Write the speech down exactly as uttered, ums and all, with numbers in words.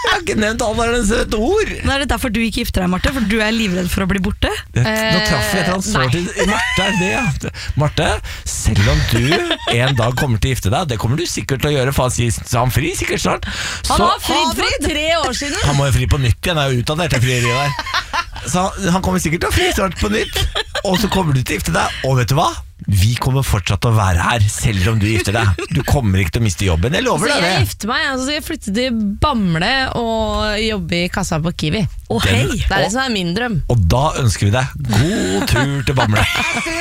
Jeg har ikke nevnt alderens et ord. Nå er det derfor du ikke gifter deg, Marte, for du er livredd for å bli borte. Nå traff vi et eller annet sår til Marte er det, ja. Marte, selv om du en dag kommer til å gifte deg, det kommer du sikkert til å gjøre, for han sier han fri sikkert snart. Han har fridd for tre år siden. Han må jo fri på nytt igjen, han er jo utdatert til frieriet der. Så han kommer sikkert til å fri snart på nytt. Og så kommer du til å gifte deg, og vet du hva? Vi kommer fortsatt til å være her, selv om du gifter deg. Du kommer ikke til å miste jobben, jeg lover deg det. Jeg gifter meg, altså skal jeg flytte til Bamble og jobbe i kassa på Kiwi. Å hei! Det er det som er min drøm. Og da ønsker vi deg god tur til Bamble.